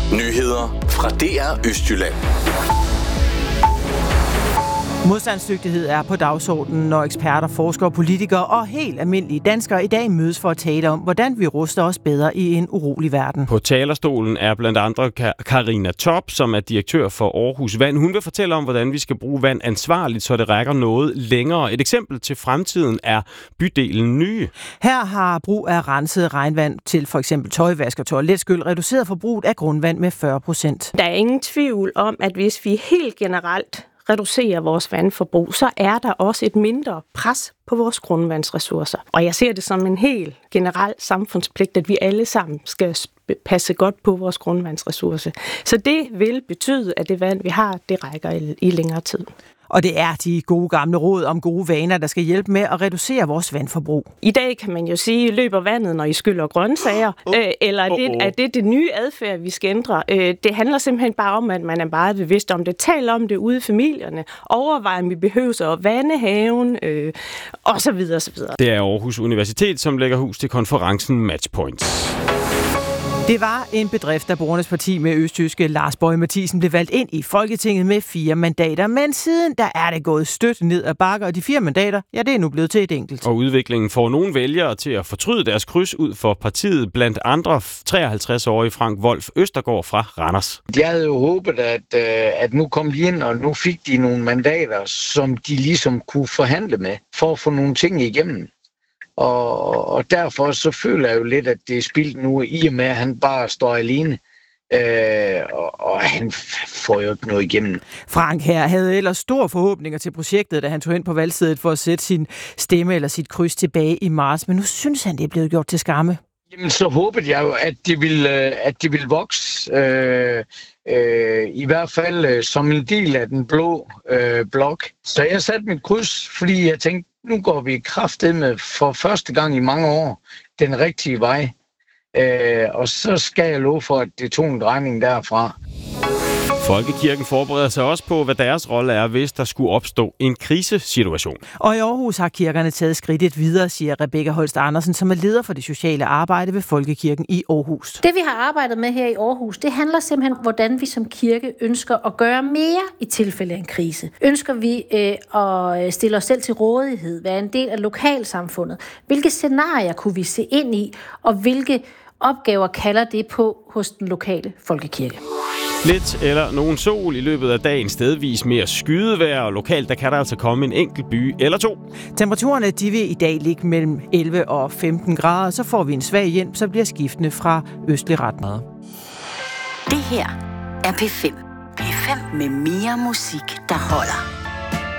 Nyheder fra DR Østjylland. Modstandsdygtighed er på dagsordenen, når eksperter, forskere, politikere og helt almindelige danskere i dag mødes for at tale om, hvordan vi ruster os bedre i en urolig verden. På talerstolen er blandt andre Karina Top, som er direktør for Aarhus Vand. Hun vil fortælle om, hvordan vi skal bruge vand ansvarligt, så det rækker noget længere. Et eksempel til fremtiden er bydelen Nye. Her har brug af renset regnvand til for eksempel tøjvask og toiletskyl reduceret forbruget af grundvand med 40%. Der er ingen tvivl om, at hvis vi helt generelt reducerer vores vandforbrug, så er der også et mindre pres på vores grundvandsressourcer. Og jeg ser det som en helt generel samfundspligt, at vi alle sammen skal passe godt på vores grundvandsressourcer. Så det vil betyde, at det vand, vi har, det rækker i længere tid. Og det er de gode gamle råd om gode vaner, der skal hjælpe med at reducere vores vandforbrug. I dag kan man jo sige, løber vandet, når I skyller grøntsager, eller er det nye adfærd, vi skal ændre? Det handler simpelthen bare om, at man er meget bevidst om det. Tal om det ude i familierne. Overvej, om vi behøver at vande haven, osv. osv. Det er Aarhus Universitet, som lægger hus til konferencen Matchpoints. Det var en bedrift, da Borgernes Parti med østjyske Lars Boje Mathiesen blev valgt ind i Folketinget med 4 mandater. Men siden der er det gået stødt ned ad bakke, og de 4 mandater, ja, det er nu blevet til et enkelt. Og udviklingen får nogle vælgere til at fortryde deres kryds ud for partiet, blandt andre 53-årige Frank Wolf Østergaard fra Randers. Jeg havde jo håbet, at nu kom de ind, og nu fik de nogle mandater, som de ligesom kunne forhandle med, for at få nogle ting igennem. Og derfor så føler jeg jo lidt, at det er spildt nu, i og med, at han bare står alene. Og han får jo ikke noget igennem. Frank her havde ellers store forhåbninger til projektet, da han tog hen på valgstedet for at sætte sin stemme eller sit kryds tilbage i marts. Men nu synes han, det er blevet gjort til skamme. Jamen, så håbede jeg jo, at det ville vokse. I hvert fald som en del af den blå blok. Så jeg satte mit kryds, fordi jeg tænkte, nu går vi kraftedeme for første gang i mange år den rigtige vej. Og så skal jeg love for, at det tog en drejning derfra. Folkekirken forbereder sig også på, hvad deres rolle er, hvis der skulle opstå en krisesituation. Og i Aarhus har kirkerne taget skridtet videre, siger Rebecca Holst Andersen, som er leder for det sociale arbejde ved Folkekirken i Aarhus. Det vi har arbejdet med her i Aarhus, det handler simpelthen om, hvordan vi som kirke ønsker at gøre mere i tilfælde af en krise. Ønsker vi at stille os selv til rådighed, være en del af lokalsamfundet? Hvilke scenarier kunne vi se ind i, og hvilke opgaver kalder det på hos den lokale folkekirke? Lidt eller nogen sol i løbet af dagen, stedvis mere skydevejr, og lokalt der kan der altså komme en enkelt by eller to. Temperaturerne de vil i dag ligge mellem 11 og 15 grader, så får vi en svag vind, så bliver skiftende fra østlig retning. Det her er P5. P5 med mere musik, der holder.